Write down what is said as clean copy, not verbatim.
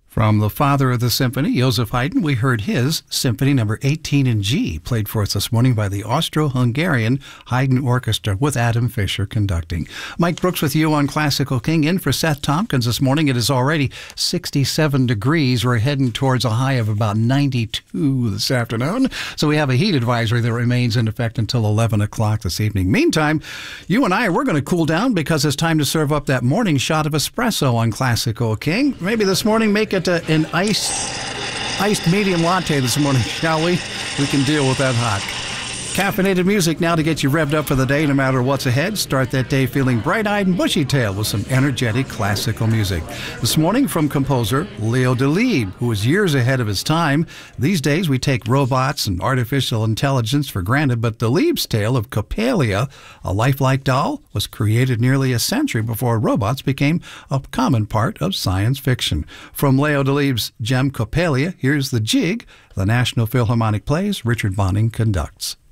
From the father of the symphony, Joseph Haydn, we heard his Symphony Number 18 in G, played for us this morning by the Austro-Hungarian Haydn Orchestra with Adam Fisher conducting. Mike Brooks with you on Classical King, in for Seth Tompkins this morning. It is already 67 degrees. We're heading towards a high of about 92 this afternoon. So we have a heat advisory that remains in effect until 11 o'clock this evening. Meantime, you and I, we're going to cool down because it's time to serve up that morning shot of espresso on Classical King. Maybe this morning make it an iced medium latte this morning, shall we? We can deal with that hot. Caffeinated music now to get you revved up for the day no matter what's ahead. Start that day feeling bright-eyed and bushy-tailed with some energetic classical music. This morning from composer Leo Delibes, who was years ahead of his time. These days we take robots and artificial intelligence for granted, but Delibes' tale of Coppelia, a lifelike doll, was created nearly a century before robots became a common part of science fiction. From Leo Delibes' gem Coppelia, here's the Jig, the National Philharmonic plays Richard Bonning conducts.